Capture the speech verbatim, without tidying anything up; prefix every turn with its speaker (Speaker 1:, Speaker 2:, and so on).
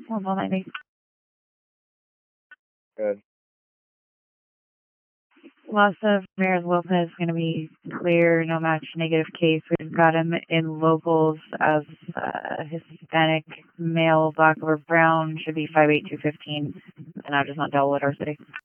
Speaker 1: One one ninety.
Speaker 2: Good.
Speaker 1: Loss of Ramirez Lopez is going to be clear, no match, negative case. We've got him in locals as uh, Hispanic, male, black or brown, should be five eight two fifteen, and I just not Delaware City.